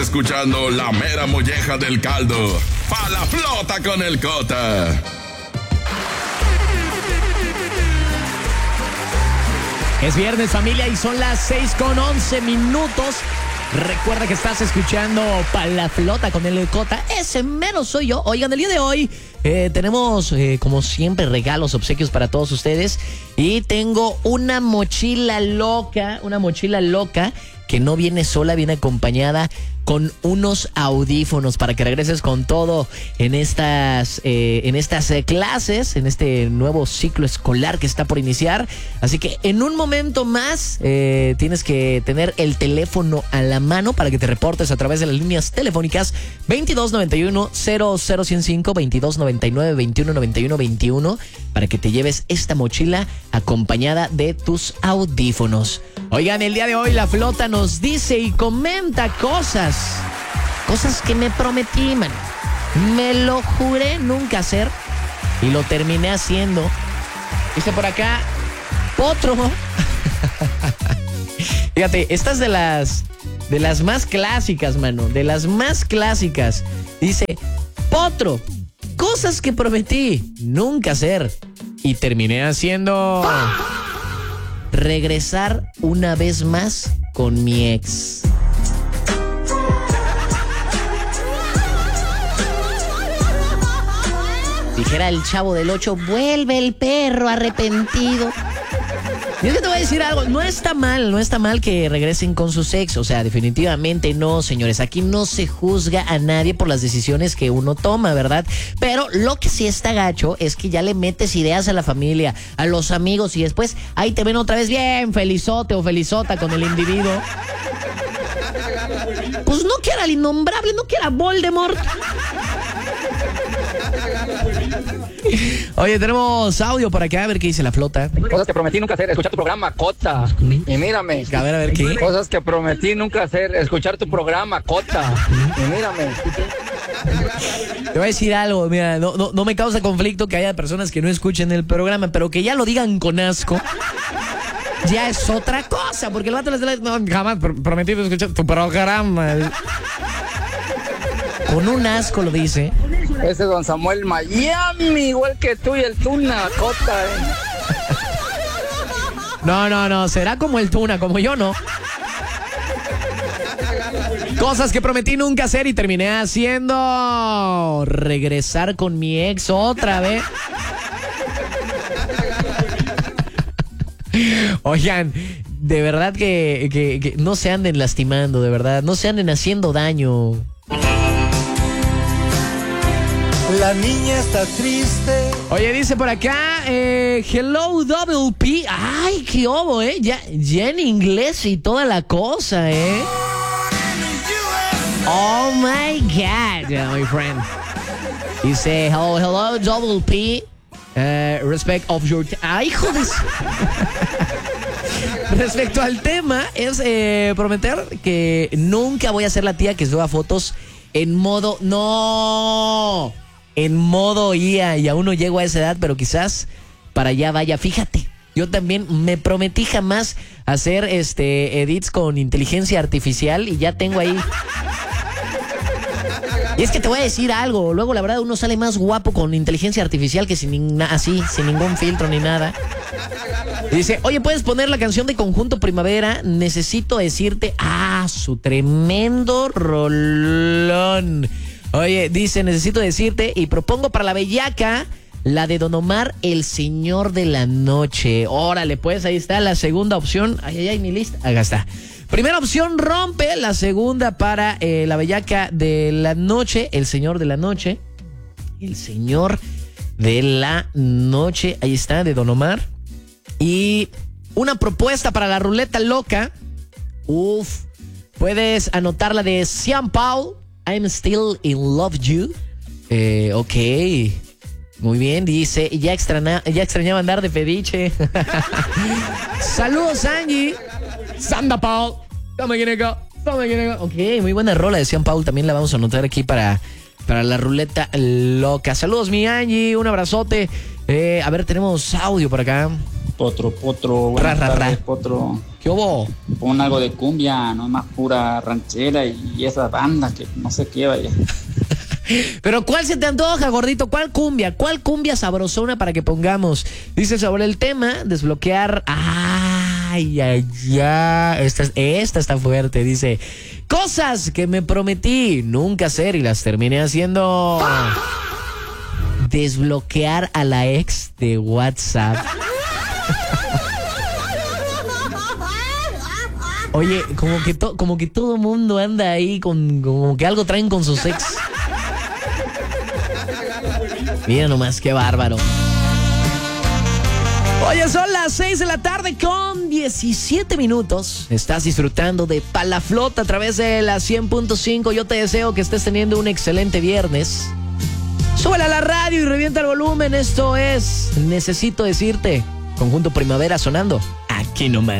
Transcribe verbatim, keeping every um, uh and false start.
Escuchando la mera molleja del caldo. Pa' la flota con el Cota. Es viernes, familia, y son las seis con once minutos. Recuerda que estás escuchando Pa' la Flota con el Cota. Ese menos soy yo. Oigan, el día de hoy eh, tenemos, eh, como siempre, regalos, obsequios para todos ustedes. Y tengo una mochila loca, una mochila loca que no viene sola, viene acompañada con unos audífonos para que regreses con todo en estas, eh, en estas eh, clases, en este nuevo ciclo escolar que está por iniciar. Así que en un momento más eh, tienes que tener el teléfono a la mano para que te reportes a través de las líneas telefónicas veintidós noventa y uno, cero cero ciento cinco, veintidós noventa y nueve, veintiuno noventa y uno, veintiuno para que te lleves esta mochila acompañada de tus audífonos. Oigan, el día de hoy la flota nos dice y comenta cosas, cosas que me prometí, man. Me lo juré nunca hacer y lo terminé haciendo. Dice por acá, Potro. Fíjate, estas de las, de las más clásicas, mano, de las más clásicas. Dice, Potro, cosas que prometí nunca hacer y terminé haciendo. Regresar una vez más con mi ex. Dijera el Chavo del Ocho, vuelve el perro arrepentido. Y es que te voy a decir algo, no está mal, no está mal que regresen con su ex, o sea, definitivamente no, señores, aquí no se juzga a nadie por las decisiones que uno toma, ¿verdad? Pero lo que sí está gacho es que ya le metes ideas a la familia, a los amigos y después ahí te ven otra vez bien felizote o felizota con el individuo. Pues no que era el innombrable, no que era Voldemort. Oye, tenemos audio por acá, a ver qué dice la flota. Cosas que prometí nunca hacer, escuchar tu programa, Cota. Y mírame. A ver, a ver, ¿qué? Cosas que prometí nunca hacer, escuchar tu programa, Cota. Y mírame. Te voy a decir algo, mira, no, no, no me causa conflicto que haya personas que no escuchen el programa, pero que ya lo digan con asco. Ya es otra cosa, porque el vato les da, no, jamás prometí escuchar tu programa. Con un asco lo dice. Ese don Samuel Miami, igual que tú y el Tuna, Cota. Eh. No, no, no, será como el Tuna, como yo no. Cosas que prometí nunca hacer y terminé haciendo. Regresar con mi ex otra vez. Oigan, de verdad que, que, que no se anden lastimando, de verdad, no se anden haciendo daño. La niña está triste. Oye, dice por acá, eh, hello double P. Ay, qué obo, eh. Ya, ya en inglés y toda la cosa, eh. Oh my God, yeah, my friend. Dice, hello, hello double P. Uh, respect of your. T- Ay, joder. Respecto al tema, es eh, prometer que nunca voy a ser la tía que suba fotos en modo. No. En modo I A, y aún no llego a esa edad, pero quizás para allá vaya. Fíjate, yo también me prometí jamás hacer este edits con inteligencia artificial y ya tengo ahí. Y es que te voy a decir algo, luego la verdad uno sale más guapo con inteligencia artificial que sin así, sin ningún filtro ni nada. Y dice, oye, ¿puedes poner la canción de Conjunto Primavera? Necesito decirte, ah, su tremendo rolón. Oye, dice, necesito decirte y propongo para la bellaca la de Don Omar, El Señor de la Noche. Órale, pues ahí está la segunda opción. Ay, ay, ay, mi lista. Acá está. Primera opción, Rompe. La segunda para eh, la bellaca de la noche, El Señor de la Noche. El Señor de la Noche. Ahí está, de Don Omar. Y una propuesta para la ruleta loca. Uf, puedes anotar la de Sean Paul. I'm still in love you. Eh, ok. Muy bien, dice. Ya, extraña, ya extrañaba andar de pediche. Saludos, Angie. Sanda Paul. Ok, muy buena rola de Sean Paul. También la vamos a anotar aquí para, para la ruleta loca. Saludos, mi Angie. Un abrazote. Eh, a ver, tenemos audio por acá. Potro, potro. Ra, ra, ra. Tardes, potro. ¿Qué hubo? Pon algo de cumbia, no más pura ranchera y, y esa banda que no sé qué vaya. Pero ¿cuál se te antoja, gordito? ¿Cuál cumbia? ¿Cuál cumbia sabrosona para que pongamos? Dice sobre el tema, desbloquear... Ay, ay, ya. Esta, esta está fuerte. Dice, cosas que me prometí nunca hacer y las terminé haciendo. Desbloquear a la ex de WhatsApp. Oye, como que, to, como que todo mundo anda ahí con... Como que algo traen con sus ex. Mira nomás, qué bárbaro. Oye, son las seis de la tarde con diecisiete minutos. Estás disfrutando de Palaflota a través de la cien punto cinco. Yo te deseo que estés teniendo un excelente viernes. Súbela a la radio y revienta el volumen. Esto es Necesito Decirte. Conjunto Primavera sonando aquí nomás.